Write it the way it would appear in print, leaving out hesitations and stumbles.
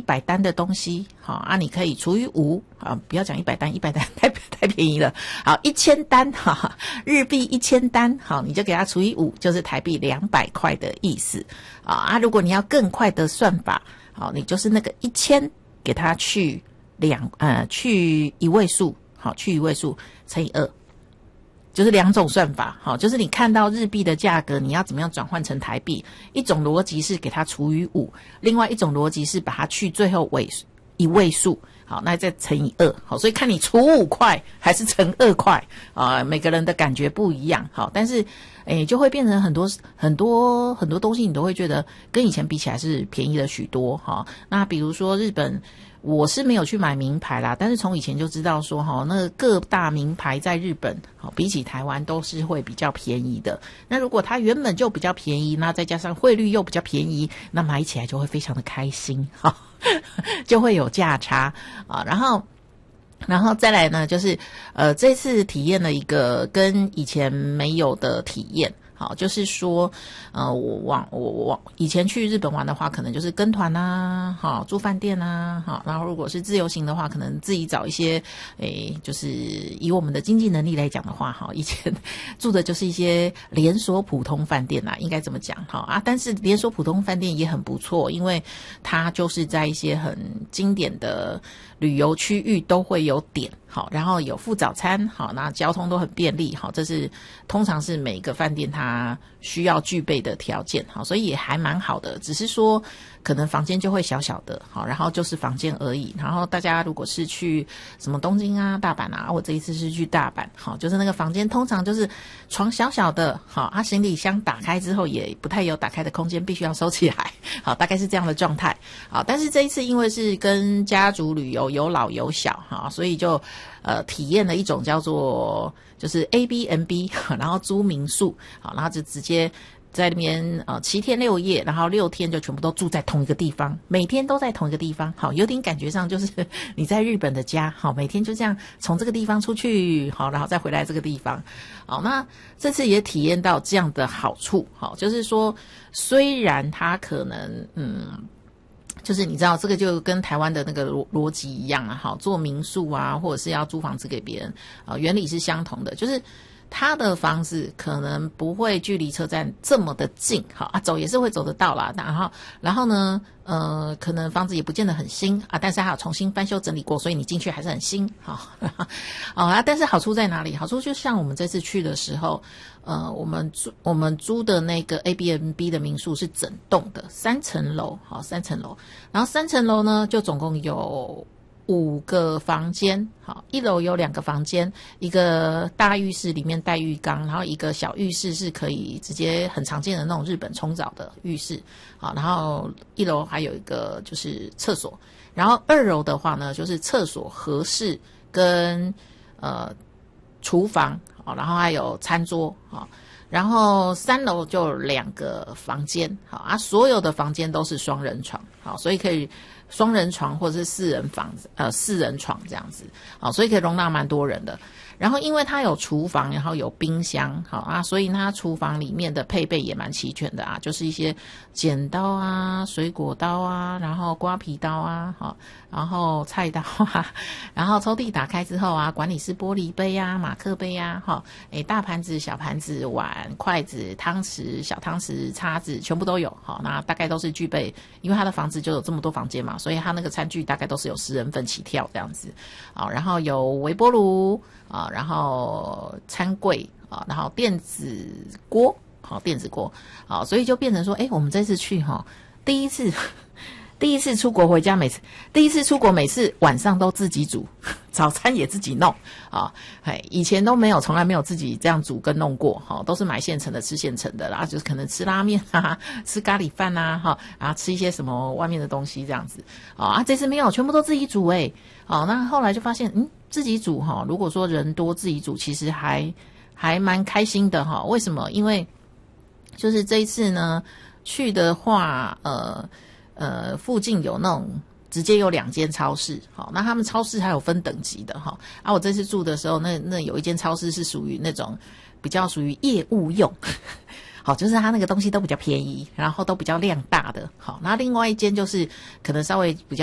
100单的东西，好啊，你可以除以5，啊，不要讲100单，100单太便宜了，好，1000单，哈，日币1000单，好，你就给它除以5，就是台币200块的意思，啊，如果你要更快的算法，好，你就是那个1000给它去1位数，好，去1位数乘以2。就是2种算法，好，就是你看到日币的价格，你要怎么样转换成台币？一种逻辑是给它除以5，另外一种逻辑是把它去最后1位数，好，那再乘以2，好，所以看你除5块还是乘2块啊，每个人的感觉不一样，好，但是就会变成很多东西，你都会觉得跟以前比起来是便宜了许多，哈。那比如说日本。我是没有去买名牌啦，但是从以前就知道说那个各大名牌在日本比起台湾都是会比较便宜的。那如果它原本就比较便宜，那再加上汇率又比较便宜，那买起来就会非常的开心，就会有价差啊。然后再来呢，就是这次体验了一个跟以前没有的体验。好，就是说，我以前去日本玩的话，可能就是跟团啊，好，住饭店啊，好，然后如果是自由行的话，可能自己找一些，就是以我们的经济能力来讲的话，哈，以前住的就是一些连锁普通饭店啦，应该这么讲，哈啊，但是连锁普通饭店也很不错，因为它就是在一些很经典的旅游区域都会有点。好，然后有附早餐，好，那交通都很便利，好，这是通常是每个饭店它需要具备的条件，好，所以也还蛮好的，只是说可能房间就会小小的，好，然后就是房间而已。然后大家如果是去什么东京啊、大阪啊，我这一次是去大阪，好，就是那个房间通常就是床小小的，好，啊，行李箱打开之后也不太有打开的空间，必须要收起来，好，大概是这样的状态，好，但是这一次因为是跟家族旅游，有老有小，好，所以就体验了一种叫做就是 ABNB， 然后租民宿，好，然后就直接在那边7天6夜，然后6天就全部都住在同一个地方，每天都在同一个地方，好，有点感觉上就是你在日本的家，好，每天就这样从这个地方出去，好，然后再回来这个地方，好，那这次也体验到这样的好处，好，就是说虽然它可能就是你知道这个就跟台湾的那个逻辑一样啊，好，做民宿啊，或者是要租房子给别人原理是相同的，就是他的房子可能不会距离车站这么的近，好啊，走也是会走得到啦，然后呢可能房子也不见得很新啊，但是它有重新翻修整理过，所以你进去还是很新，好啊，但是好处在哪里？好处就像我们这次去的时候我们租的那个 ABNB 的民宿是整栋的3层楼，好，3层楼，然后3层楼呢就总共有5个房间，好，1楼有2个房间，一个大浴室里面带浴缸，然后一个小浴室是可以直接很常见的那种日本冲澡的浴室，好，然后1楼还有一个就是厕所，然后2楼的话呢就是厕所、和室跟厨房，好，然后还有餐桌，好，然后3楼就2个房间，好啊，所有的房间都是双人床，好，所以可以双人床或者是4人床这样子，好，所以可以容纳蛮多人的。然后因为它有厨房，然后有冰箱，好啊，所以它厨房里面的配备也蛮齐全的啊，就是一些剪刀啊、水果刀啊，然后刮皮刀啊，好，然后菜刀啊，然后抽屉打开之后啊，管理是玻璃杯啊、马克杯啊，好，大盘子、小盘子、碗、筷子、汤匙、小汤匙、叉子全部都有，好，那大概都是具备，因为它的房子就有这么多房间嘛，所以它那个餐具大概都是有10人份起跳这样子，好，然后有微波炉啊，然后餐柜啊，然后电子锅，好，电子锅，好，所以就变成说，我们这次去第一次出国回家，第一次出国每次晚上都自己煮，早餐也自己弄啊，以前都没有，从来没有自己这样煮跟弄过，都是买现成的，吃现成的，然后就是可能吃拉面啊，吃咖喱饭啊，然后吃一些什么外面的东西这样子啊，这次没有，全部都自己煮好，那后来就发现自己煮如果说人多自己煮其实还蛮开心的为什么？因为就是这一次呢去的话附近有那种直接有2间超市，好，那他们超市还有分等级的我这次住的时候那有一间超市是属于那种比较属于业务用好，就是它那个东西都比较便宜，然后都比较量大的，好，那另外一间就是可能稍微比较